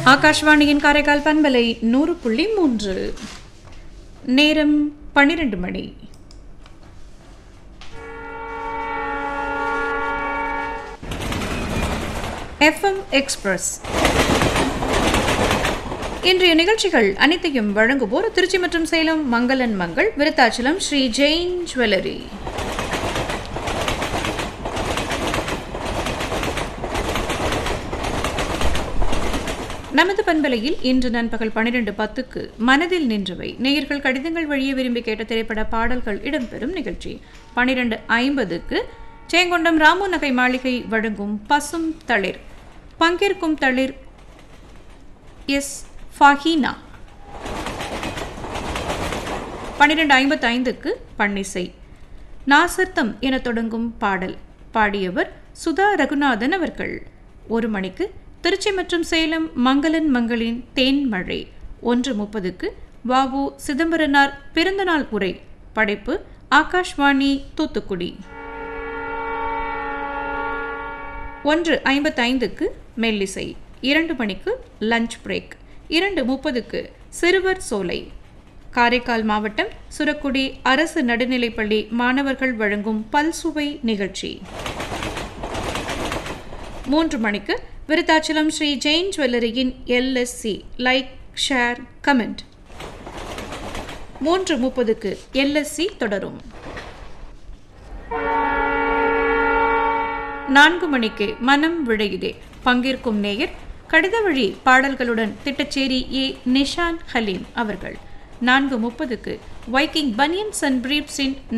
ஆகாஷ்வாணியின் காரைக்கால் பண்பலை 100.3. நேரம் 12 மணி. FM எக்ஸ்பிரஸ் இன்றைய நிகழ்ச்சிகள் அனைத்தையும் வழங்குவோர் திருச்சி மற்றும் சேலம் மங்களன் மங்கள், விருத்தாச்சலம் ஸ்ரீ ஜெயின் ஜுவல்லரி. நமது பண்பலையில் இன்று நண்பகல் 12:10 மனதில் நின்றவை நேயர்கள் கடிதங்கள் வழியே விரும்பி கேட்ட திரைப்பட பாடல்கள் இடம்பெறும் நிகழ்ச்சி. 12:50 சேங்கொண்டம் ராமு நகை மாளிகை வழங்கும் பசும் தளிர். பங்கேற்கும் தளிர் எஸ் ஃபஹீனா. 12:55 பன்னிசை. நாசர்த்தம் என தொடங்கும் பாடல் பாடியவர் சுதா ரகுநாதன் அவர்கள். 1 மணிக்கு திருச்சி மற்றும் சேலம் மங்களன் மங்களின் தேன்மழை. 1:30 வ.உ. சிதம்பரனார் பிறந்தநாள் உரை. படைப்பு ஆகாஷ்வாணி தூத்துக்குடி. 1:55 மெல்லிசை. 2 மணிக்கு லஞ்ச் பிரேக். 2:30 சிறுவர் சோலை. காரைக்கால் மாவட்டம் சுரக்குடி அரசு நடுநிலைப்பள்ளி மாணவர்கள் வழங்கும் பல்சுவை நிகழ்ச்சி. 3 மணிக்கு விருத்தாச்சலம் ஸ்ரீ ஜெயின் ஜுவல்லரியின் LSC like share comment. 3:30 LSC தொடரும். 4 மணிக்கு மனம் விழையுதே. பங்கேற்கும் நேயர் கடித வழி பாடல்களுடன் திட்டச்சேரி ஏ. நிஷான் ஹலீம் அவர்கள். 4:30 வைக்கிங் பனியன்ஸ் அண்ட் பிரீப்ஸின்